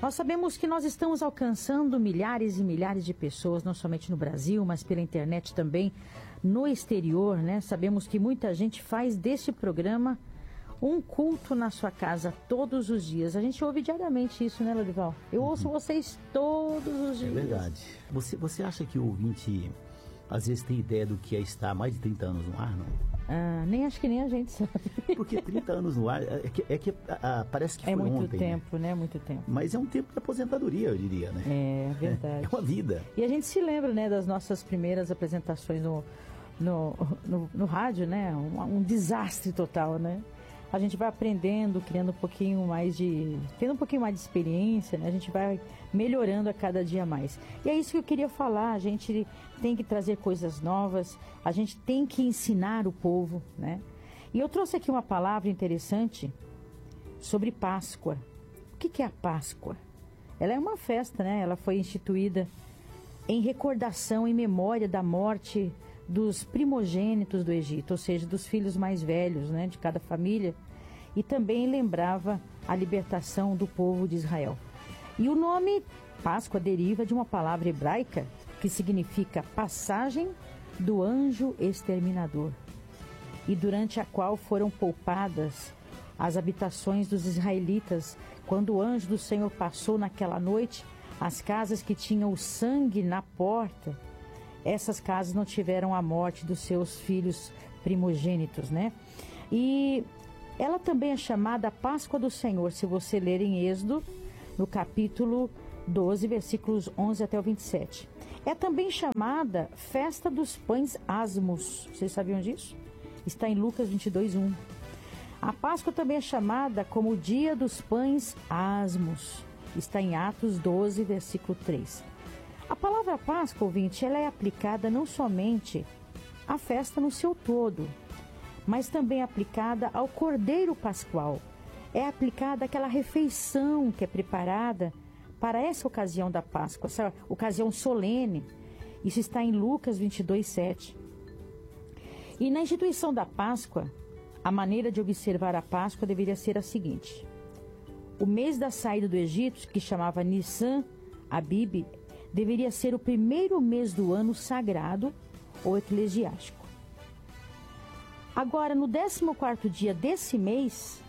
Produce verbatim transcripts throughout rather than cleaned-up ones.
Nós sabemos que nós estamos alcançando milhares e milhares de pessoas, não somente no Brasil, mas pela internet também, no exterior, né? Sabemos que muita gente faz deste programa um culto na sua casa todos os dias. A gente ouve diariamente isso, né, Lorival? Eu ouço uhum. vocês todos os dias. É verdade. Você, você acha que o ouvinte, às vezes, tem ideia do que é estar há mais de trinta anos no ar, não? Ah, nem acho que nem a gente sabe. Porque trinta anos no ar, é que, é que ah, parece que foi ontem. É muito ontem, tempo, né? Muito tempo. Mas é um tempo de aposentadoria, eu diria, né? É, verdade. É uma vida. E a gente se lembra, né, das nossas primeiras apresentações no, no, no, no rádio, né? Um, um desastre total, né? A gente vai aprendendo, criando um pouquinho mais de... tendo um pouquinho mais de experiência, né? A gente vai melhorando a cada dia mais. E é isso que eu queria falar, a gente tem que trazer coisas novas, a gente tem que ensinar o povo, né? E eu trouxe aqui uma palavra interessante sobre Páscoa. O que, que é a Páscoa? Ela é uma festa, né? Ela foi instituída em recordação, em memória da morte dos primogênitos do Egito, ou seja, dos filhos mais velhos, né, de cada família, e também lembrava a libertação do povo de Israel. E o nome Páscoa deriva de uma palavra hebraica que significa passagem do anjo exterminador, e durante a qual foram poupadas as habitações dos israelitas quando o anjo do Senhor passou naquela noite. As casas que tinham o sangue na porta, essas casas não tiveram a morte dos seus filhos primogênitos, né? E ela também é chamada Páscoa do Senhor, se você ler em Êxodo, no capítulo doze, versículos onze até o vinte e sete. É também chamada Festa dos Pães Asmos. Vocês sabiam disso? Está em Lucas vinte e dois, um. A Páscoa também é chamada como o Dia dos Pães Asmos. Está em Atos doze, versículo três. A palavra Páscoa, ouvinte, ela é aplicada não somente à festa no seu todo, mas também aplicada ao Cordeiro Pascual. É aplicada àquela refeição que é preparada para essa ocasião da Páscoa, essa ocasião solene. Isso está em Lucas vinte e dois, sete. E na instituição da Páscoa, a maneira de observar a Páscoa deveria ser a seguinte: o mês da saída do Egito, que chamava Nissan Abib, deveria ser o primeiro mês do ano sagrado ou eclesiástico. Agora, no décimo quarto dia desse mês,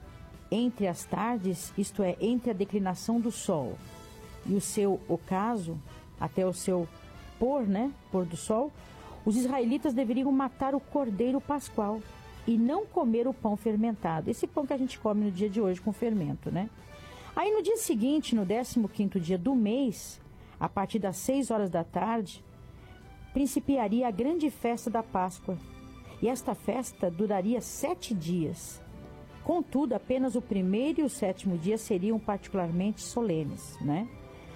entre as tardes, isto é, entre a declinação do sol e o seu ocaso, até o seu pôr, né, pôr do sol, os israelitas deveriam matar o cordeiro pascual e não comer o pão fermentado. Esse pão que a gente come no dia de hoje com fermento, né? Aí no dia seguinte, no décimo quinto dia do mês, a partir das seis horas da tarde, principiaria a grande festa da Páscoa. E esta festa duraria sete dias. Contudo, apenas o primeiro e o sétimo dia seriam particularmente solenes, né?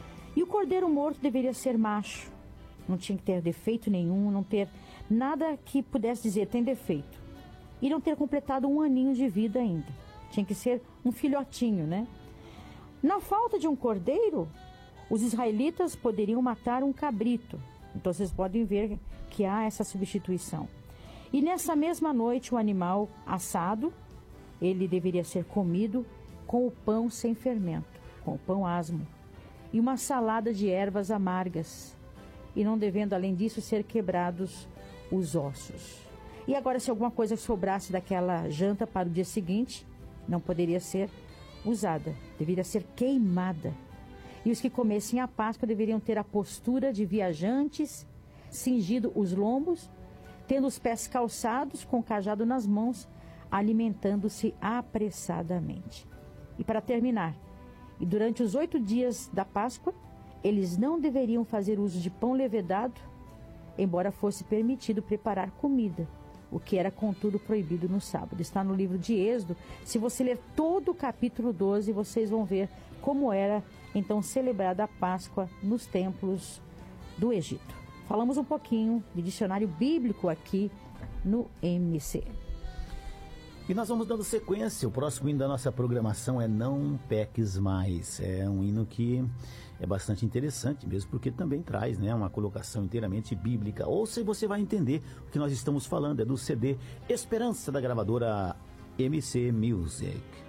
E o cordeiro morto deveria ser macho. Não tinha que ter defeito nenhum, não ter nada que pudesse dizer tem defeito. E não ter completado um aninho de vida ainda. Tinha que ser um filhotinho, né? Na falta de um cordeiro, os israelitas poderiam matar um cabrito. Então vocês podem ver que há essa substituição. E nessa mesma noite o animal assado, ele deveria ser comido com o pão sem fermento, com o pão asmo, e uma salada de ervas amargas, e não devendo além disso ser quebrados os ossos. E agora, se alguma coisa sobrasse daquela janta para o dia seguinte, não poderia ser usada, deveria ser queimada. E os que comessem a Páscoa deveriam ter a postura de viajantes, cingido os lombos, tendo os pés calçados, com o cajado nas mãos, alimentando-se apressadamente. E para terminar, e durante os oito dias da Páscoa, eles não deveriam fazer uso de pão levedado, embora fosse permitido preparar comida, o que era contudo proibido no sábado. Está no livro de Êxodo. Se você ler todo o capítulo doze, vocês vão ver como era então celebrada a Páscoa nos templos do Egito. Falamos um pouquinho de dicionário bíblico aqui no M C. E nós vamos dando sequência. O próximo hino da nossa programação é Não Peques Mais. É um hino que é bastante interessante mesmo, porque também traz, né, uma colocação inteiramente bíblica. Ouça e você vai entender o que nós estamos falando. É do C D Esperança, da gravadora M C Music.